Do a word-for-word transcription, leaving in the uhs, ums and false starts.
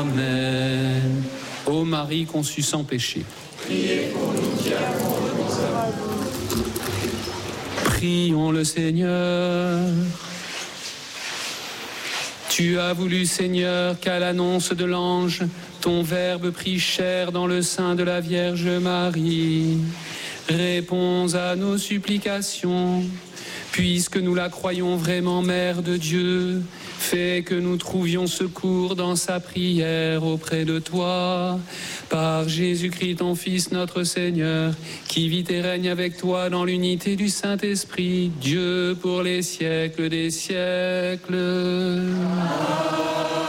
Amen. Ô Marie conçue sans péché, Priez pour nous qui avons recours à vous. prions le Seigneur. Tu as voulu, Seigneur, qu'à l'annonce de l'ange, ton Verbe prit chair dans le sein de la Vierge Marie. Réponds à nos supplications, puisque nous la croyons vraiment Mère de Dieu. Fais que nous trouvions secours dans sa prière auprès de toi. Par Jésus-Christ, ton Fils, notre Seigneur, qui vit et règne avec toi dans l'unité du Saint-Esprit, Dieu pour les siècles des siècles. Amen.